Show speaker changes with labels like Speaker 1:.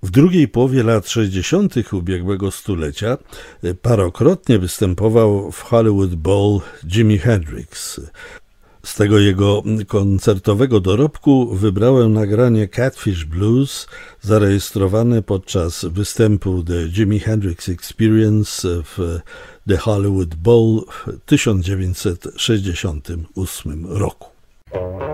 Speaker 1: W drugiej połowie lat 60. ubiegłego stulecia parokrotnie występował w Hollywood Bowl Jimi Hendrix. Z tego jego koncertowego dorobku wybrałem nagranie Catfish Blues zarejestrowane podczas występu The Jimi Hendrix Experience w The Hollywood Bowl w 1968 roku.